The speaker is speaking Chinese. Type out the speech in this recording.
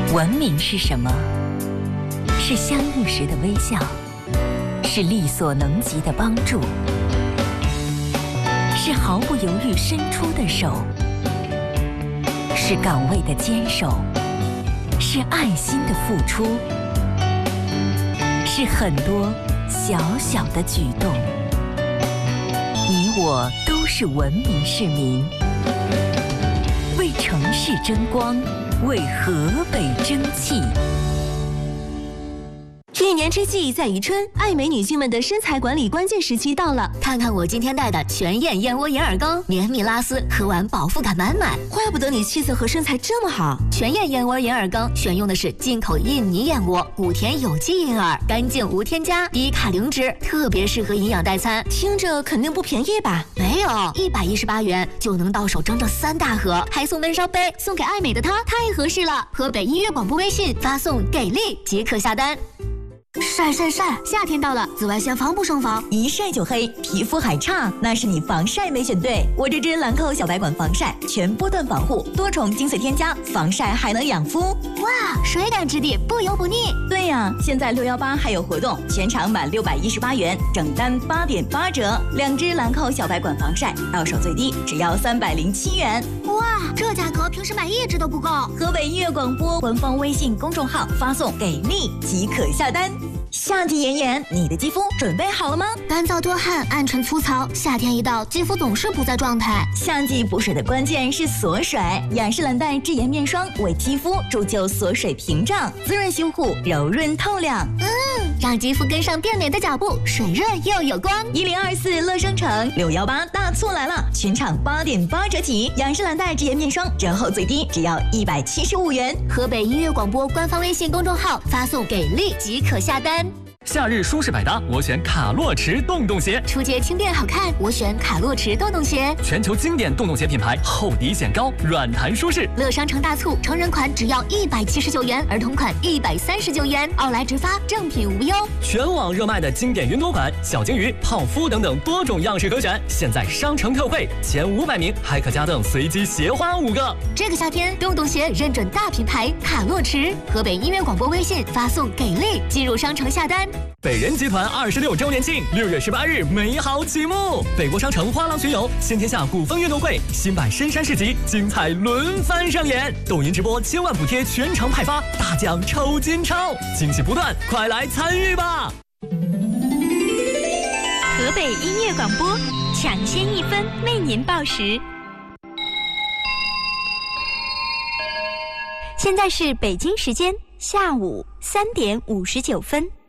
文明是什么？是相遇时的微笑，是力所能及的帮助，是毫不犹豫伸出的手，是岗位的坚守，是爱心的付出，是很多小小的举动。你我都是文明市民，为城市争光，为河北争气。 一年之计在于春，爱美女性们的身材管理关键时期到了。 看看我今天带的全燕燕窝银耳羹，绵密拉丝，喝完饱腹感满满。 怪不得你气色和身材这么好。 全燕燕窝银耳羹选用的是进口印尼燕窝，谷田有机银耳，干净无添加，低卡零脂，特别适合营养代餐。 听着肯定不便宜吧？ 没有，118元就能到手整整3大盒，还送温烧杯，送给爱美的她太合适了。河北音乐广播微信发送“给力”即可下单。晒，夏天到了，紫外线防不胜防， 一晒就黑，皮肤还差，那是你防晒没选对。我这支兰蔻小白管防晒，全波段防护，多重精粹添加，防晒还能养肤。 哇，水感质地，不油不腻。 对呀，现在618还有活动，全场满618元，整单8.8折，2支兰蔻小白管防晒，到手最低只要307元。 哇，这价格平时买1支都不够。 河北音乐广播官方微信公众号发送“给力”即可下单。夏季炎炎，你的肌肤准备好了吗？ 干燥多汗，暗沉粗糙，夏天一到，肌肤总是不在状态。 夏季补水的关键是锁水，雅诗兰黛智妍面霜为肌肤铸就锁水屏障，滋润修护，柔润透亮。 让肌肤跟上变美的脚步，水润又有光。 1024乐生城618大促来了，全场8.8折起，雅诗兰黛智妍面霜折后最低只要175元。 河北音乐广播官方微信公众号发送“给力”即可下单。 夏日舒适百搭，我选卡洛驰洞洞鞋。 出街轻便好看，我选卡洛驰洞洞鞋。 全球经典洞洞鞋品牌，厚底显高，软弹舒适。 乐商城大促，成人款只要179元，儿童款139元，奥莱直发，正品无忧。 全网热卖的经典云朵款、小金鱼、泡芙等等多种样式可选，现在商城特惠，前500名还可加赠随机鞋花5个。 这个夏天，洞洞鞋认准大品牌卡洛驰。河北音乐广播微信发送“给力”进入商城下单。 北人集团26周年庆，6月18日美好启幕。北国商城花廊巡游，先天下股份运动会，新版深山市集，精彩轮番上演。抖音直播千万补贴全场派发，大奖抽金钞，惊喜不断，快来参与吧！ 河北音乐广播，抢先1分为您报时。现在是北京时间下午3点59分。